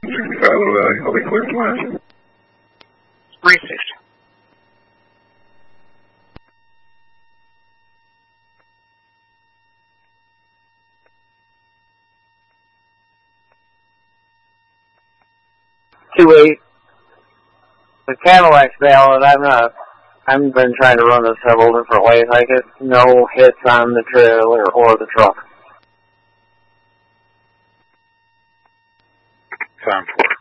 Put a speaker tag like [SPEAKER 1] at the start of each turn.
[SPEAKER 1] I'll be clear tomorrow.
[SPEAKER 2] 360.
[SPEAKER 3] The Cadillac's valid. I haven't been trying to run this several different ways. I get no hits on the trailer or the truck.
[SPEAKER 2] Time for it.